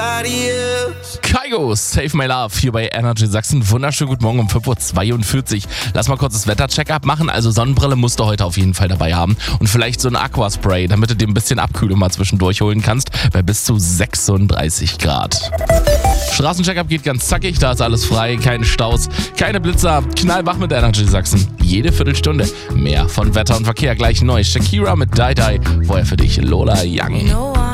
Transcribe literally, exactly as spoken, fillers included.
Kygo, Save My Love, hier bei Energy Sachsen. Wunderschönen guten Morgen um fünf Uhr zweiundvierzig. Lass mal kurz das Wetter-Check-up machen. Also Sonnenbrille musst du heute auf jeden Fall dabei haben. Und vielleicht so ein Aquaspray, damit du dir ein bisschen Abkühlung mal zwischendurch holen kannst, bei bis zu sechsunddreißig Grad. Straßencheck-up geht ganz zackig, da ist alles frei, keine Staus, keine Blitzer, knallwach mit Energy Sachsen. Jede Viertelstunde mehr von Wetter und Verkehr gleich neu. Shakira mit Die Die, vorher für dich Lola Young.